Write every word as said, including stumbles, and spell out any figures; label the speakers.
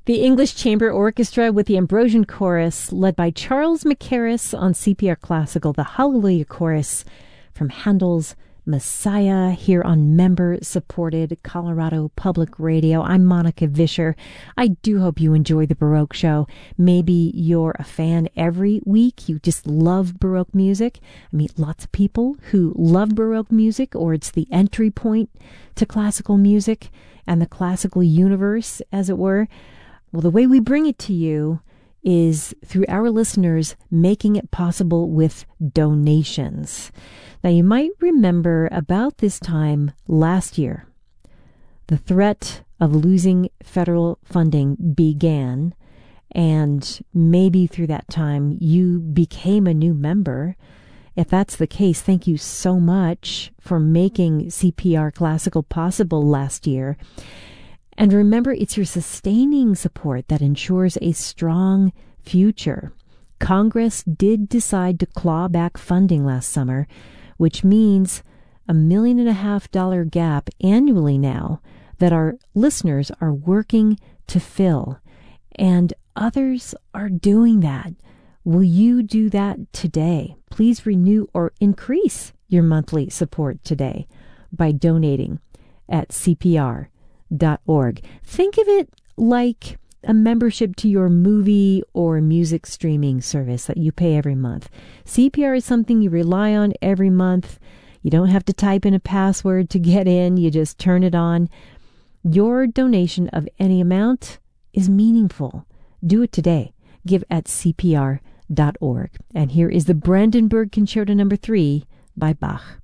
Speaker 1: The English Chamber Orchestra with the Ambrosian Chorus, led by Charles Mackerras on C P R Classical, the Hallelujah Chorus from Handel's Messiah, here on member-supported Colorado Public Radio. I'm Monica Vischer. I do hope you enjoy the Baroque Show. Maybe you're a fan every week. You just love Baroque music. I meet lots of people who love Baroque music, or it's the entry point to classical music and the classical universe, as it were. Well, the way we bring it to you is through our listeners making it possible with donations. Now, you might remember about this time last year, the threat of losing federal funding began, and maybe through that time you became a new member. If that's the case, thank you so much for making C P R Classical possible last year. And remember, it's your sustaining support that ensures a strong future. Congress did decide to claw back funding last summer, which means a million and a half dollar gap annually now that our listeners are working to fill. And others are doing that. Will you do that today? Please renew or increase your monthly support today by donating at C P R dot org. Think of it like a membership to your movie or music streaming service that you pay every month. C P R is something you rely on every month. You don't have to type in a password to get in. You just turn it on. Your donation of any amount is meaningful. Do it today. Give at C P R dot org. And here is the Brandenburg Concerto number three by Bach.